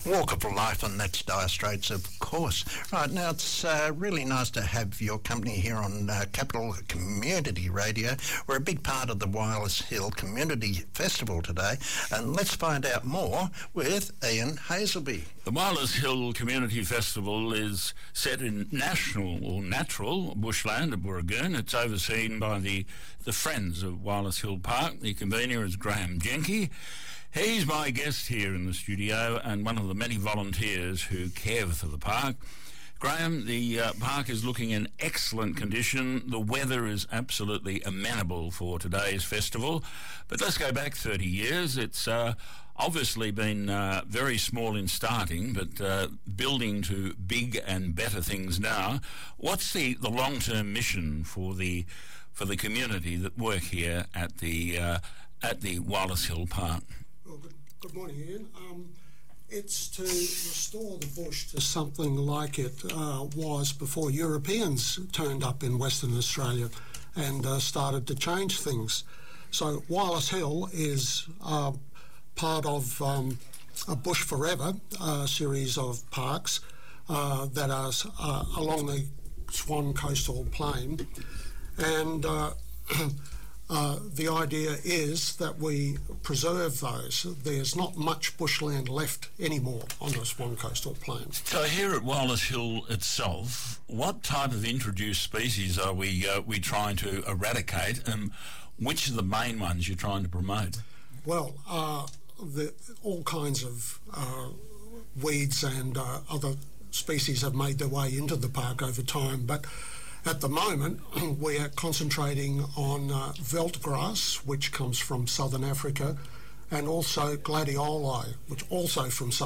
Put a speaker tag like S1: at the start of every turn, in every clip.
S1: Walk of Life, and that's Dire Straits, of course. Right, now it's really nice to have your company here on Capital Community Radio. We're a big part of the Wireless Hill Community Festival today, and let's find out more with Ian Hazelby.
S2: The Wireless Hill Community Festival is set in national or natural bushland of Booragoon. It's overseen by the Friends of Wireless Hill Park. The convener is Graham Jenke. He's my guest here in the studio and one of the many volunteers who care for the park. Graham, the park is looking in excellent condition. The weather is absolutely amenable for today's festival. But let's go back 30 years. It's obviously been very small in starting, but building to big and better things now. What's the long-term mission for the community that work here at the Wireless Hill Park?
S3: Well, good morning, Ian. It's to restore the bush to something like it was before Europeans turned up in Western Australia and started to change things. So Wireless Hill is part of a Bush Forever series of parks that are along the Swan Coastal Plain, and the idea is that we preserve those. There's not much bushland left anymore on the Swan Coastal Plain.
S2: So here at Wireless Hill itself, what type of introduced species are we trying to eradicate, and which are the main ones you're trying to promote?
S3: Well, all kinds of weeds and other species have made their way into the park over time, but at the moment, we're concentrating on veldgrass, which comes from southern Africa, and also gladioli, which also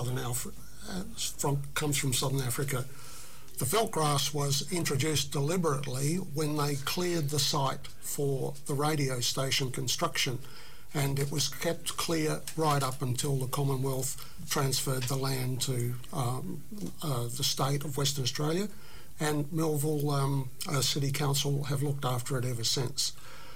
S3: comes from southern Africa. The veldgrass was introduced deliberately when they cleared the site for the radio station construction, and it was kept clear right up until the Commonwealth transferred the land to the state of Western Australia. And Melville City Council have looked after it ever since.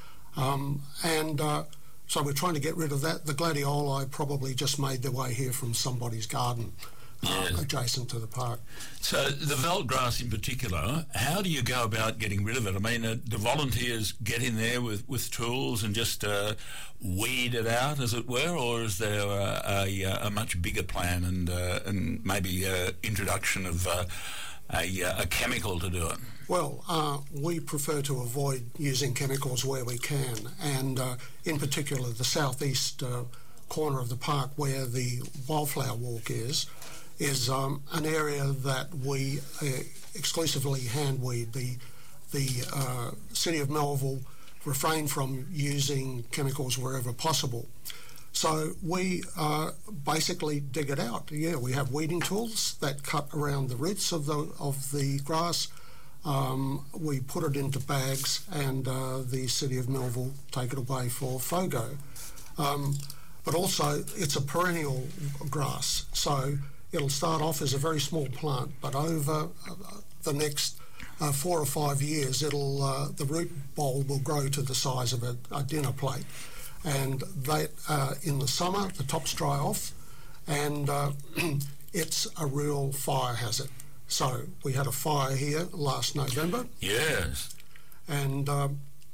S3: So we're trying to get rid of that. The gladioli probably just made their way here from somebody's garden adjacent to the park.
S2: So the veldgrass in particular, how do you go about getting rid of it? I mean, do volunteers get in there with tools and just weed it out, as it were, or is there a much bigger plan and maybe introduction of a chemical to do it?
S3: Well, we prefer to avoid using chemicals where we can, and in particular the southeast corner of the park where the wildflower walk is an area that we exclusively handweed. The City of Melville refrain from using chemicals wherever possible. So we basically dig it out. Yeah, we have weeding tools that cut around the roots of the grass. We put it into bags, and the City of Melville take it away for FOGO. But also, it's a perennial grass, so it'll start off as a very small plant, but over the next 4 or 5 years, the root bowl will grow to the size of a dinner plate. And in the summer, the tops dry off, and it's a real fire hazard. So we had a fire here last November.
S2: Yes.
S3: And a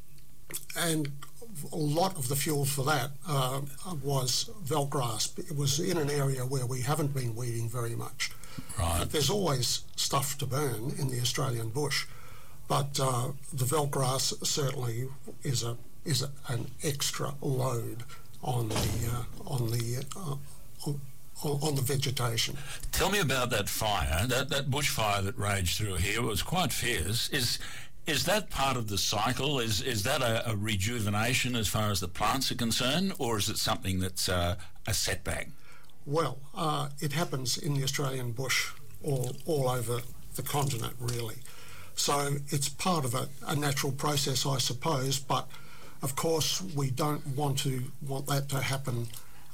S3: lot of the fuel for that was veldgrass. It was in an area where we haven't been weeding very much.
S2: Right.
S3: There's always stuff to burn in the Australian bush, but the veldgrass certainly is an extra load on the vegetation.
S2: Tell me about that fire, that bushfire that raged through here. It was quite fierce. Is that part of the cycle? Is that a rejuvenation as far as the plants are concerned, or is it something that's a setback?
S3: Well, it happens in the Australian bush all over the continent, really. So it's part of a natural process, I suppose, but of course we don't want that to happen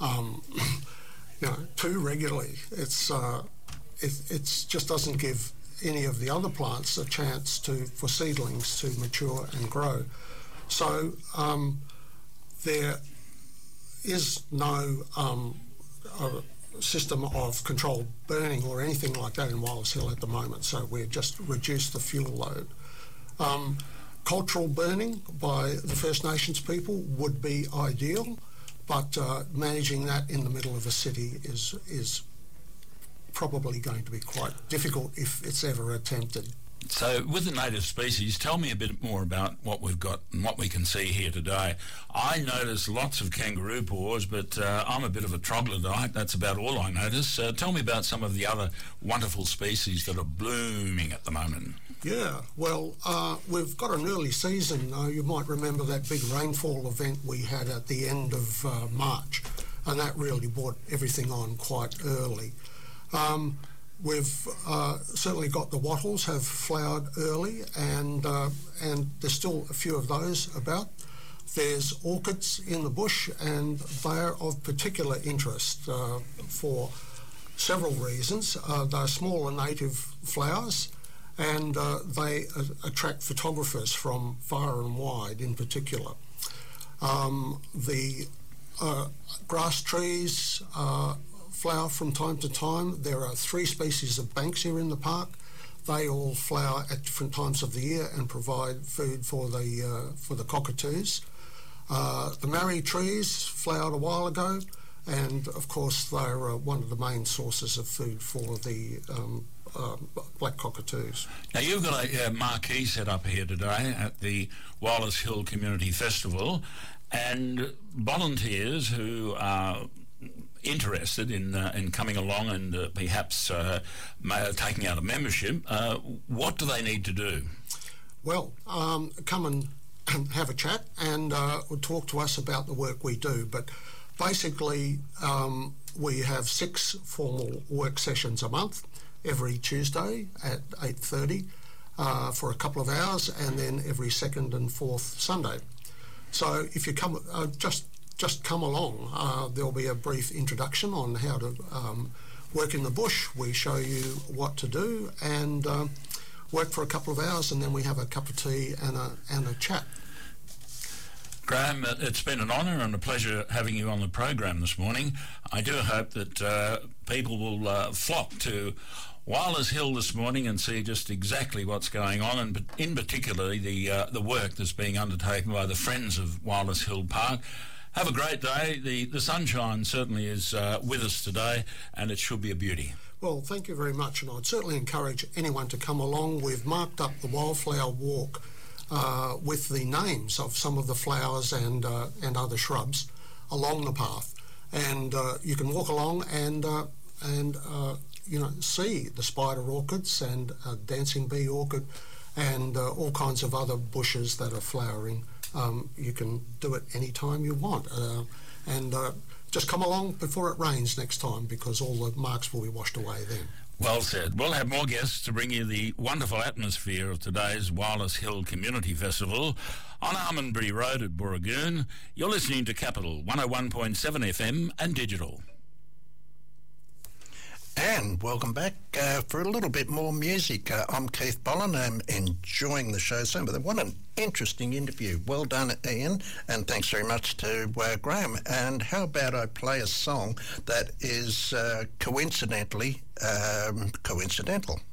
S3: too regularly. It just doesn't give any of the other plants a chance for seedlings to mature and grow. So there is no system of controlled burning or anything like that in Wallace Hill at the moment, so we've just reduced the fuel load. Cultural burning by the First Nations people would be ideal, but managing that in the middle of a city is probably going to be quite difficult if it's ever attempted.
S2: So with the native species, tell me a bit more about what we've got and what we can see here today. I notice lots of kangaroo paws, but I'm a bit of a troglodyte. That's about all I notice. Tell me about some of the other wonderful species that are blooming at the moment.
S3: Yeah, well, we've got an early season. You might remember that big rainfall event we had at the end of March, and that really brought everything on quite early. We've certainly got the wattles have flowered early, and there's still a few of those about. There's orchids in the bush, and they're of particular interest for several reasons. They're smaller native flowers, and they attract photographers from far and wide in particular. The grass trees flower from time to time. There are 3 species of banksia in the park. They all flower at different times of the year and provide food for the cockatoos. The marri trees flowered a while ago, and of course they're one of the main sources of food for the black cockatoos.
S2: Now you've got a marquee set up here today at the Wallace Hill Community Festival, and volunteers who are interested in coming along and perhaps taking out a membership, what do they need to do?
S3: Well, come and have a chat and talk to us about the work we do. But basically, we have 6 formal work sessions a month, every Tuesday at 8:30 for a couple of hours, and then every second and fourth Sunday. So if you come, just come along. There'll be a brief introduction on how to work in the bush. We show you what to do and work for a couple of hours, and then we have a cup of tea and a chat.
S2: Graham, it's been an honour and a pleasure having you on the program this morning. I do hope that people will flock to Wallace Hill this morning and see just exactly what's going on, and in particular the work that's being undertaken by the Friends of Wallace Hill Park. Have a great day. The sunshine certainly is with us today, and it should be a beauty.
S3: Well, thank you very much, and I'd certainly encourage anyone to come along. We've marked up the Wildflower Walk with the names of some of the flowers and other shrubs along the path, and you can walk along and see the spider orchids and dancing bee orchid and all kinds of other bushes that are flowering. You can do it any time you want, and just come along before it rains next time, because all the marks will be washed away then.
S2: Well said. We'll have more guests to bring you the wonderful atmosphere of today's Wallace Hill Community Festival on Almondbury Road at Booragoon. You're listening to Capital 101.7 FM and digital.
S1: And welcome back for a little bit more music. I'm Keith Bollen. I'm enjoying the show so much. What an interesting interview. Well done, Ian, and thanks very much to Graham. And how about I play a song that is coincidental?